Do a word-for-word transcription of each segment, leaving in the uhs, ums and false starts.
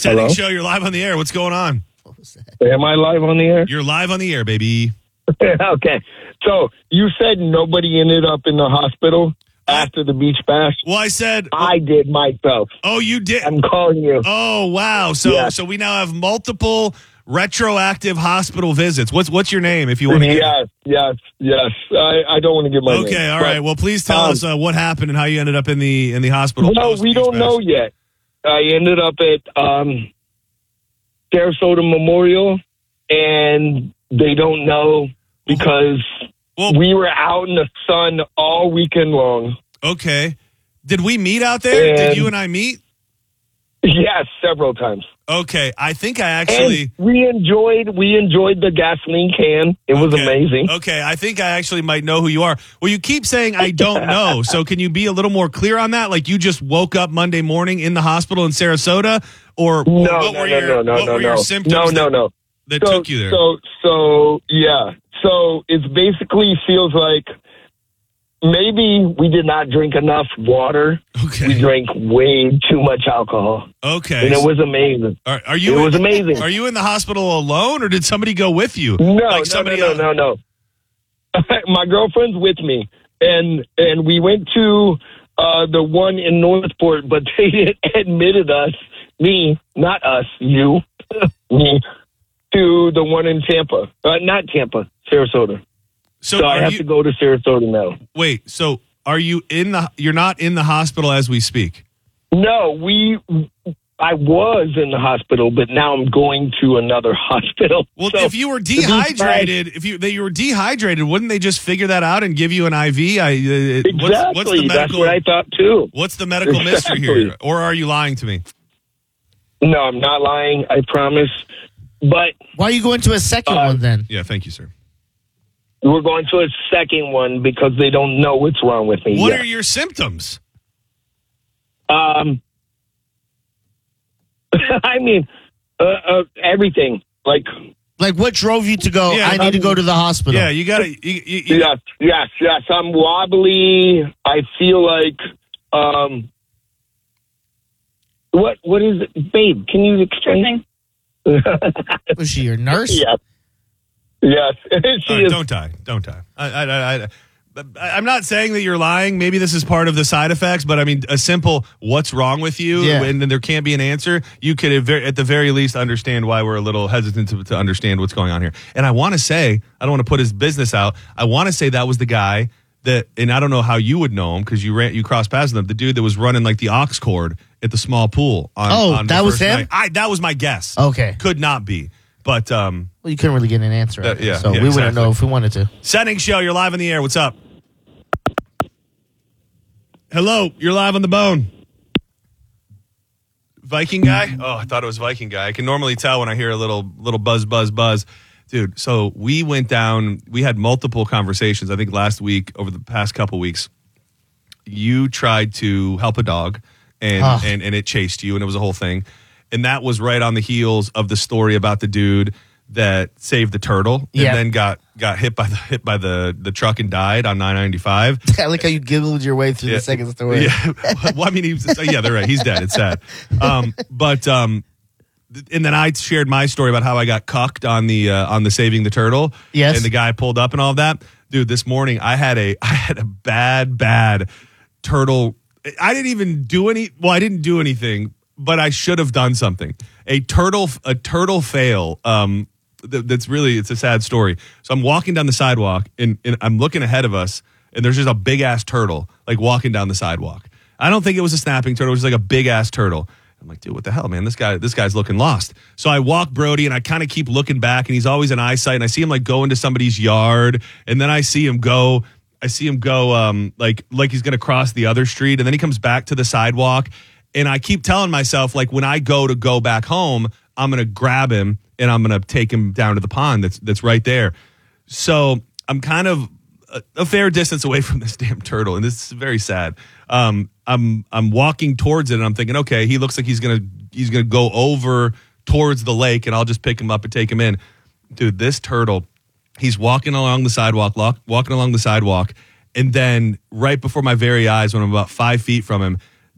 Setting Hello? Show, you're live on the air. What's going on? What was that? Am I live on the air? You're live on the air, baby. Okay. So you said nobody ended up in the hospital after the beach bash? Well, I said... I did myself. Oh, you did? I'm calling you. Oh, wow. So Yeah. so we now have multiple retroactive hospital visits. What's what's your name, if you want to give... Yes, yes, yes. I, I don't want to give my name. Okay, all but, right. Well, please tell um, us uh, what happened and how you ended up in the in the hospital. No, post we beach don't bash. know yet. I ended up at um, Sarasota Memorial, and they don't know because Well- we were out in the sun all weekend long. Okay. Did we meet out there? And- Did you and I meet? Yes, several times. Okay. I think I actually... And we enjoyed we enjoyed the gasoline can. It was Okay. amazing. Okay, I think I actually might know who you are. Well, you keep saying I don't know. So can you be a little more clear on that? Like you just woke up Monday morning in the hospital in Sarasota, or No, what no, were no, your no, no, what no, were your no. symptoms No, no, that, no. that So, took you there? so, so, yeah. So it's basically feels like maybe we did not drink enough water. Okay. We drank way too much alcohol, Okay, and it was amazing. are, are you? It was in, amazing. Are you in the hospital alone, or did somebody go with you? No, like no, somebody no, else? no, no, no. My girlfriend's with me, and and we went to uh, the one in Northport, but they admitted us, me, not us, you, me, to the one in Tampa. Uh, not Tampa, Sarasota. So, So I are have you, to go to Sarasota now. wait. So are you in the? You're not in the hospital as we speak. No, we. I was in the hospital, but now I'm going to another hospital. Well, So, if you were to be frank- dehydrated, if you that you were dehydrated, wouldn't they just figure that out and give you an I V? I, uh, exactly, what's, what's the that's medical? what I thought too. What's the medical mystery Exactly. here? Or are you lying to me? No, I'm not lying. I promise. But Why are you going to a second Uh, one then? Yeah, thank you, sir. we're going to a second one because they don't know what's wrong with me. What yet. are your symptoms? Um, I mean, uh, uh, everything. Like, Like, what drove you to go, Yeah, I need to go to the hospital? Yeah, you got to. You, you, you, yes, yes, yes. I'm wobbly. I feel like, um, what, what is it, babe? Can you explain? Was she your nurse? Yes, yes. she All right, is. don't die. Don't die. I, I, I, I, I- I'm not saying that you're lying. Maybe this is part of the side effects, but I mean, a simple "what's wrong with you?" Yeah. and then there can't be an answer. You could, at ver- at the very least, understand why we're a little hesitant to, to understand what's going on here. And I want to say, I don't want to put his business out. I want to say that was the guy that, and I don't know how you would know him because you ran, you crossed paths with him. The dude that was running like the aux cord at the small pool. On, Oh, on the that was first him? night. I that was my guess. Okay. Could not be, but um, Well, you couldn't really get an answer. Uh, out of it, yeah, so yeah, we wouldn't exactly. know if we wanted to. Setting Show, you're live on the air. What's up? Hello, you're live on the bone. Viking guy? Oh, I thought it was Viking guy. I can normally tell when I hear a little little buzz, buzz, buzz. Dude, so we went down, we had multiple conversations, I think last week, over the past couple weeks. You tried to help a dog, and, Ah. and, and it chased you, and it was a whole thing. And that was right on the heels of the story about the dude that saved the turtle and Yeah. then got got hit by the hit by the, the truck and died on nine ninety-five. I like how you giggled your way through Yeah. the second story. Yeah, well, I mean, he was, yeah, they're right. He's dead. It's sad. Um, but um, th- and then I shared my story about how I got cucked on the uh, on the saving the turtle. Yes. and the guy pulled up and all of that. Dude, this morning I had a I had a bad bad turtle. I didn't even do any. Well, I didn't do anything, but I should have done something. A turtle a turtle fail. Um, th- that's really it's a sad story. So I'm walking down the sidewalk and, and I'm looking ahead of us, and there's just a big ass turtle like walking down the sidewalk. I don't think it was a snapping turtle. It was just like a big ass turtle. I'm like, dude, what the hell, man? This guy, this guy's looking lost. So I walk Brody, and I kind of keep looking back, and he's always in eyesight. And I see him like go into somebody's yard, and then I see him go. I see him go, um, like like he's gonna cross the other street, and then he comes back to the sidewalk. And I keep telling myself, like, when I go to go back home, I'm gonna grab him and I'm gonna take him down to the pond that's that's right there. So I'm kind of a, a fair distance away from this damn turtle, and this is very sad. Um, I'm I'm walking towards it, and I'm thinking, okay, he looks like he's gonna he's gonna go over towards the lake, and I'll just pick him up and take him in. Dude, this turtle, he's walking along the sidewalk, walk, walking along the sidewalk, and then right before my very eyes, when I'm about five feet from him,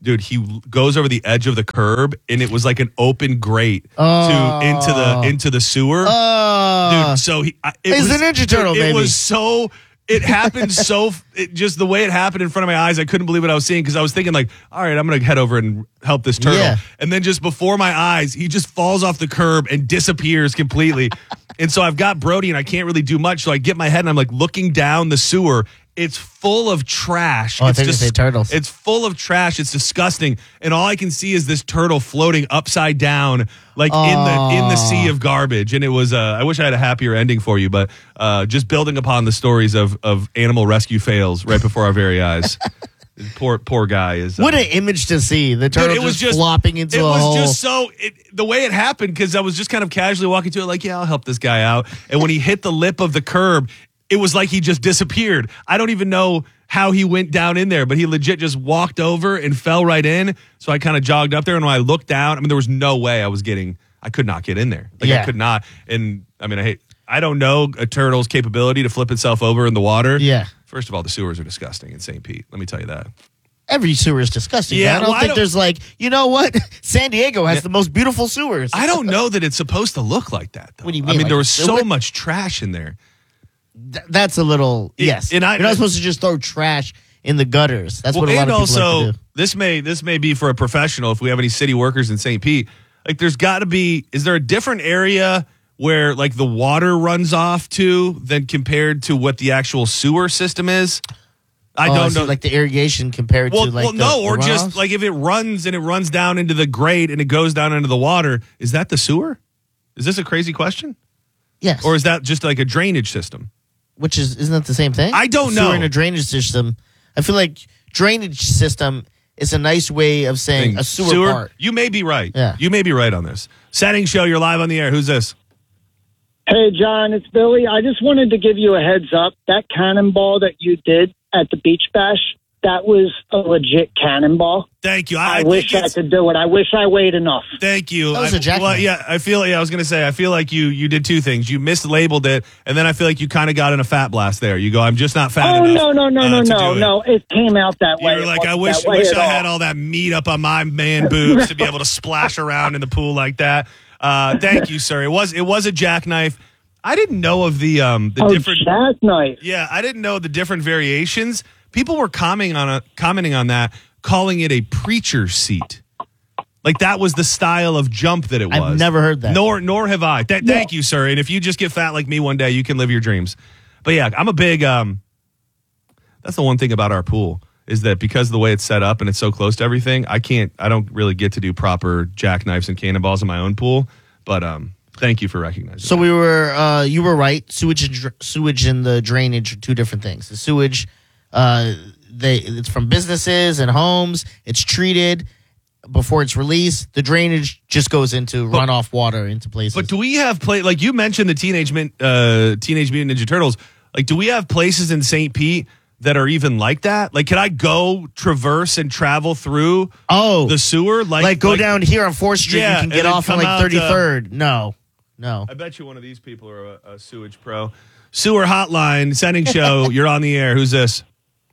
dude, he goes over the edge of the curb, and it was like an open grate Oh. to into the into the sewer. Oh, Dude, so he, I- it He's was, a Ninja Turtle, dude, It baby. was so. It happened so. It, just the way it happened in front of my eyes, I couldn't believe what I was seeing because I was thinking like, all right, I'm gonna head over and help this turtle, Yeah. and then just before my eyes, he just falls off the curb and disappears completely. And so I've got Brody, and I can't really do much. So I get my head, and I'm like looking down the sewer. It's full of trash. Oh, I it's thought you were gonna say turtles. It's full of trash. It's disgusting, and all I can see is this turtle floating upside down, like in the in the sea of garbage. And it was. Uh, I wish I had a happier ending for you, but uh, just building upon the stories of of animal rescue fails right before our very eyes. poor poor guy is. Uh, what an image to see. The turtle Dude, it was just, just flopping into it a was hole. just so it, the way it happened because I was just kind of casually walking to it like, yeah, I'll help this guy out. And when he hit the lip of the curb, it was like he just disappeared. I don't even know how he went down in there, but he legit just walked over and fell right in. So I kind of jogged up there, and when I looked down, I mean, there was no way I was getting. I could not get in there. Like Yeah. I could not. And I mean, I hate. I don't know a turtle's capability to flip itself over in the water. Yeah. First of all, the sewers are disgusting in Saint Pete. Let me tell you that. Every sewer is disgusting. Yeah, man. I don't well, I think don't- there's like, you know what? San Diego has the most beautiful sewers. I don't know that it's supposed to look like that, though. What do you I mean, mean, like there was a so sewer? much trash in there. Th- that's a little It- yes. and I- You're not supposed to just throw trash in the gutters. That's Well, what a lot and of people also, like to do. this may this may be for a professional. If we have any city workers in Saint Pete, like there's got to be. Is there a different area where like the water runs off to than compared to what the actual sewer system is? I Oh, don't so know. like the irrigation compared well, to like well, the, no, the or just runoffs? like if it runs and it runs down into the grate and it goes down into the water, is that the sewer? Is this a crazy question, yes, or is that just like a drainage system? which is isn't that the same thing? I don't Sewer know. and a drainage system. I feel like drainage system is a nice way of saying a sewer, part. You may be right. Yeah. You may be right on this. Setting show, you're live on the air. Who's this? Hey, John, it's Billy. I just wanted to give you a heads up. That cannonball that you did at the beach bash, that was a legit cannonball. Thank you. I, I, I wish think I it's- could do it. I wish I weighed enough. Thank you. That was I, a jackknife. Well, yeah, I feel. Yeah, I was going to say. I feel like you you did two things. You mislabeled it, and then I feel like you kind of got in a fat blast there. You go, I'm just not fat Oh, enough. no, no, no, uh, no, to no, do it. no. It came out that You way. were It like, I wasn't wish that way wish at I all. had all that meat up on my man boobs to be able to splash around in the pool like that. Uh, thank you, sir. It was it was a jackknife. I didn't know of the um the Oh, different. jackknife. Yeah, I didn't know the different variations. People were commenting on a, commenting on that, calling it a preacher seat. Like that was the style of jump that it was. I've never heard that. Nor nor have I. Th- Thank you, sir. And if you just get fat like me one day, you can live your dreams. But yeah, I'm a big. Um, that's the one thing about our pool is that because of the way it's set up and it's so close to everything, I can't. I don't really get to do proper jackknifes and cannonballs in my own pool. But um, thank you for recognizing. So we were, uh, you were right. Sewage and dr- sewage and the drainage are two different things. The sewage, uh, they it's from businesses and homes. It's treated before it's released. The drainage just goes into runoff water into places. But do we have play like you mentioned the teenage Min- uh, teenage mutant ninja turtles? Like, do we have places in Saint Pete that are even like that? Like, can I go traverse and travel through oh, the sewer? Like, like go down here on fourth Street. Yeah, you can and get then off on come like out, uh, thirty-third. no, no. I bet you one of these people are a, a sewage pro. Sewer hotline setting show. You're on the air. Who's this?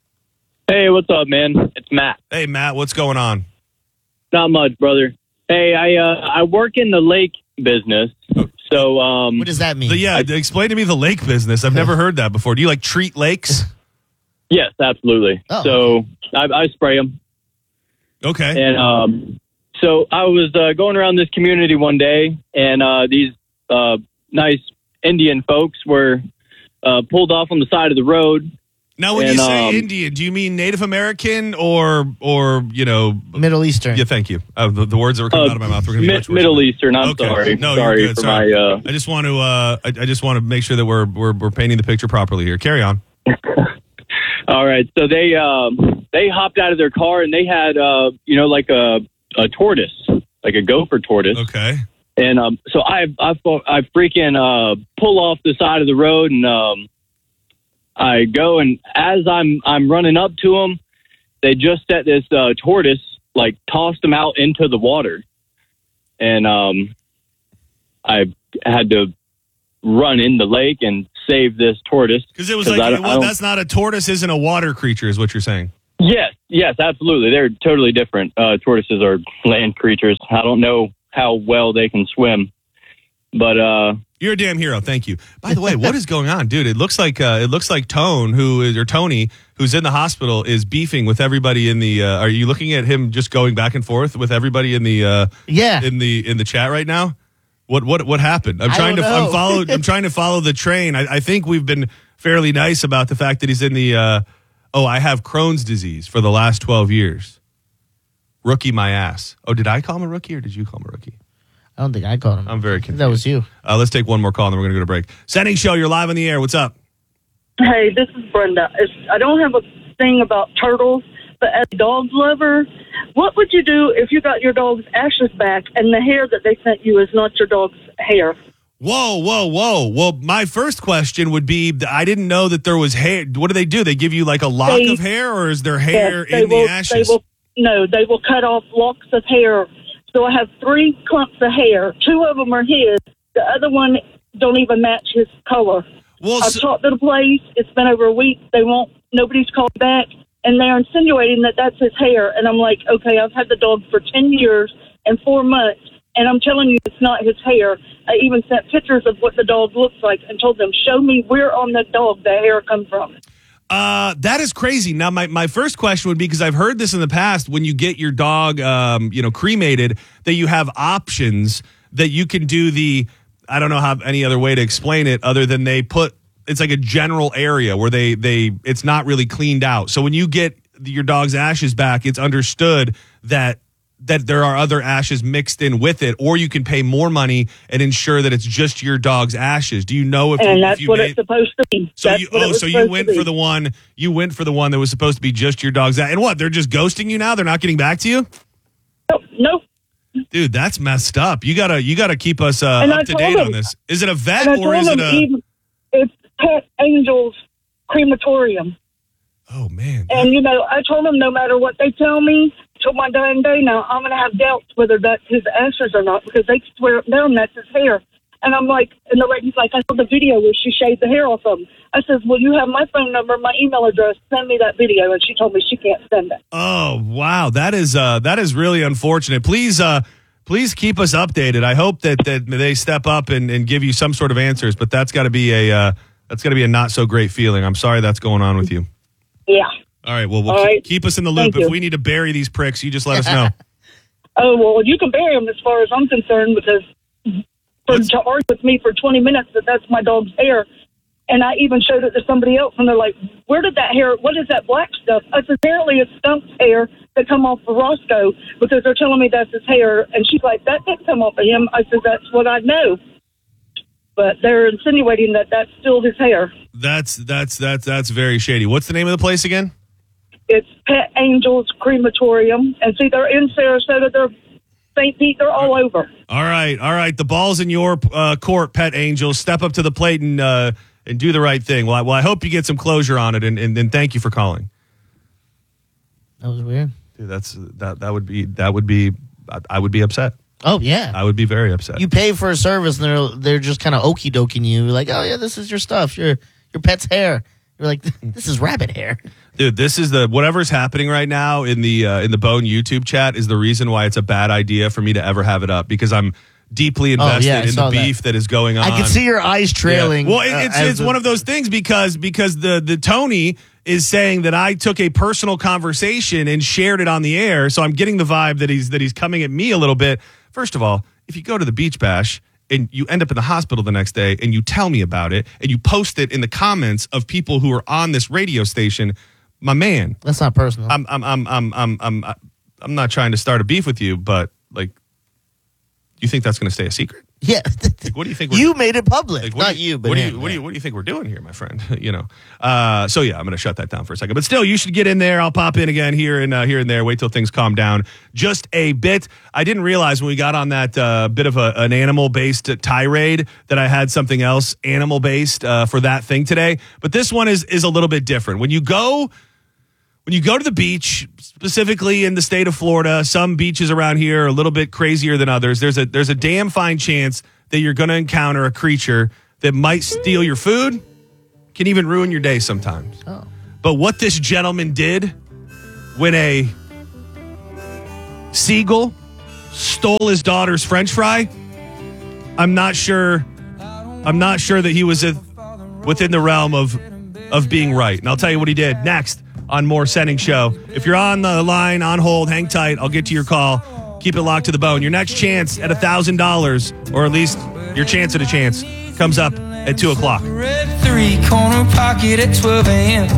Hey, what's up, man? It's Matt. Hey, Matt. What's going on? Not much, brother. Hey, I uh, I work in the lake business, so um, What does that mean? The, yeah, explain to me the lake business. I've never heard that before. Do you like treat lakes? yes, absolutely. Oh. So I, I spray them, Okay. and um, so I was uh, going around this community one day, and uh, these uh, nice Indian folks were uh, pulled off on the side of the road. Now, when and, you say um, Indian, do you mean Native American or or you know? Middle Eastern. Yeah, thank you. Uh, the, the words that were coming Uh, out of my mouth were going to be Mi- much worse. Middle Eastern. I'm Okay. sorry. No, sorry you're good. for Sorry. my. Uh, I just want to. Uh, I, I just want to make sure that we're we're we're painting the picture properly here. Carry on. All right. So they um, they hopped out of their car and they had uh, you know like a a tortoise, like a gopher tortoise. Okay. And um, so I I I freaking uh, pull off the side of the road and um, I go, and as I'm I'm running up to them, they just set this uh, tortoise, like tossed them out into the water, and um, I had to run in the lake and save this tortoise Because it was 'Cause like, I don't- well, I don't- that's not a tortoise, isn't a water creature, is what you're saying. Yes, yes, absolutely. They're totally different. Uh, tortoises are land creatures. I don't know how well they can swim, but uh, you're a damn hero. Thank you. By the way, what is going on, dude? It looks like uh, it looks like Tone, who is or Tony, who's in the hospital, is beefing with everybody in the. Uh, are you looking at him just going back and forth with everybody in the? Uh, Yeah. In the in the chat right now. What what what happened? I'm I trying to don't know. I'm follow I'm trying to follow the train. I, I think we've been fairly nice about the fact that he's in the. Uh, oh, I have Crohn's disease for the last twelve years. Rookie my ass. Oh, did I call him a rookie or did you call him a rookie? I don't think I called him. I'm very confused. That was you. Uh, let's take one more call and then we're going to go to break. Sending show, you're live on the air. What's up? Hey, this is Brenda. It's, I don't have a thing about turtles, but as a dog lover, what would you do if you got your dog's ashes back and the hair that they sent you is not your dog's hair? Whoa, whoa, whoa. Well, my first question would be, I didn't know that there was hair. What do they do? They give you like a lock They- of hair or is there hair Yes, they in will, the ashes? They will, no, they will cut off locks of hair. So I have three clumps of hair. Two of them are his. The other one don't even match his color. well, I've so- talked to the place. It's been over a week. They won't. Nobody's called back, and they're insinuating that that's his hair. And I'm like, okay, I've had the dog for ten years and four months, and I'm telling you, it's not his hair. I even sent pictures of what the dog looks like and told them, show me where on the dog the hair comes from. Uh, that is crazy. Now, my, my first question would be, because I've heard this in the past, when you get your dog, um, you know, cremated, that you have options that you can do the, I don't know how any other way to explain it other than they put, it's like a general area where they, they, it's not really cleaned out. So when you get your dog's ashes back, it's understood that that there are other ashes mixed in with it, or you can pay more money and ensure that it's just your dog's ashes. Do you know if, And you, that's if you what made, it's supposed to be. so That's you what it oh was so you supposed went to be. for the one you went for the one that was supposed to be just your dog's ass. And what, they're just ghosting you now? They're not getting back to you? No, nope. Dude, that's messed up. You gotta you gotta keep us uh, And I up to told date on him- this. Is it a vet And I or told is it him a even, it's Pet Angels Crematorium. oh man. And, you know, I told him no matter what they tell me, till my dying day now, I'm going to have doubts whether that's his ashes or not, because they swear up down that's his hair. And I'm like, and the lady's like, I saw the video where she shaved the hair off of him. I says, well, you have my phone number, my email address. Send me that video. And she told me she can't send it. Oh wow, that is uh that is really unfortunate. Please uh please keep us updated. I hope that, that they step up and, and give you some sort of answers, but that's gotta be a uh that's gotta be a not so great feeling. I'm sorry that's going on with you. Yeah. All right, well, we'll All keep, right. keep us in the loop. Thank If you. we need to bury these pricks, you just let us know. Oh, well, you can bury him as far as I'm concerned, because for, What's- to argue with me for twenty minutes that that's my dog's hair. And I even showed it to somebody else, and they're like, where did that hair, what is that black stuff? I said, apparently it's Stump's hair that come off of Roscoe, because they're telling me that's his hair. And she's like, that didn't come off of him. I said, that's what I know. But they're insinuating that that's still his hair. That's that's that's that's very shady. What's the name of the place again? It's Pet Angels Crematorium. And see, they're in Sarasota. They're Saint Pete. They're all over. All right, all right. The ball's in your uh, court, Pet Angels. Step up to the plate and uh, and do the right thing. Well, I, well, I hope you get some closure on it, and, and, and thank you for calling. That was weird. Dude, that's that that would be that would be I, I would be upset. Oh, yeah. I would be very upset. You pay for a service and they're they're just kind of okey doking you. You're like, oh yeah, this is your stuff. Your your pet's hair. You're like, this is rabbit hair. Dude, this is the whatever's happening right now in the uh, in the Bone YouTube chat is the reason why it's a bad idea for me to ever have it up, because I'm deeply invested yeah, I in the saw that. beef that is going on. I can see your eyes trailing. Yeah. Well, it- uh, it's as it's the- one of those things because because the the Tony is saying that I took a personal conversation and shared it on the air, so I'm getting the vibe that he's that he's coming at me a little bit. First of all, if you go to the beach bash and you end up in the hospital the next day and you tell me about it and you post it in the comments of people who are on this radio station, my man, That's not personal. I'm I'm I'm I'm I'm I'm I'm not trying to start a beef with you, but like, you think that's going to stay a secret? yeah. Like, what do you think? We're You made it public. Like, what not do you, but what do him, you, what do yeah. you what do you think we're doing here, my friend? you know. Uh, so yeah, I'm going to shut that down for a second. But still, you should get in there. I'll pop in again here and uh, here and there. Wait till things calm down just a bit. I didn't realize when we got on that uh, bit of a, an animal based tirade that I had something else animal based uh, for that thing today. But this one is is a little bit different. When you go. When you go to the beach, specifically in the state of Florida, some beaches around here are a little bit crazier than others. There's a there's a damn fine chance that you're going to encounter a creature that might steal your food, can even ruin your day sometimes. Oh. But what this gentleman did when a seagull stole his daughter's French fry, I'm not sure. I'm not sure that he was a, within the realm of of being right. And I'll tell you what he did next on More Sending Show. If you're on the line, on hold, hang tight. I'll get to your call. Keep it locked to the bone. Your next chance at one thousand dollars, or at least your chance at a chance, comes up at two o'clock. Red three corner pocket at twelve a.m.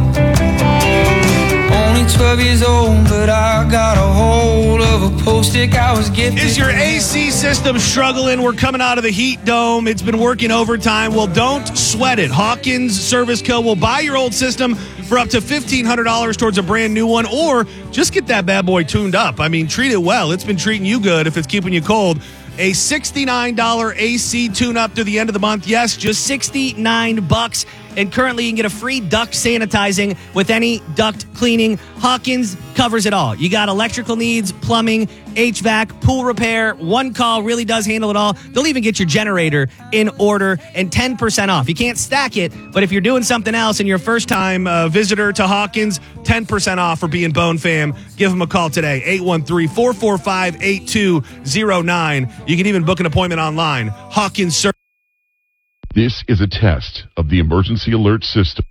Only twelve years old, but I got a hold of a post-it I was gifted. Is your A C system struggling? We're coming out of the heat dome. It's been working overtime. Well, don't sweat it. Hawkins Service Co. will buy your old system for up to fifteen hundred dollars towards a brand new one, or just get that bad boy tuned up. I mean, treat it well. It's been treating you good if it's keeping you cold. A sixty-nine dollars A C tune-up through the end of the month. Yes, just sixty-nine bucks. And currently you can get a free duct sanitizing with any duct cleaning. Hawkins covers it all. You got electrical needs, plumbing, H V A C, pool repair. One call really does handle it all. They'll even get your generator in order and ten percent off. You can't stack it, but if you're doing something else and you're a first-time uh, visitor to Hawkins, ten percent off for being Bone Fam. Give them a call today, eight one three, four four five, eight two zero nine. You can even book an appointment online. Hawkins Service. This is a test of the emergency alert system.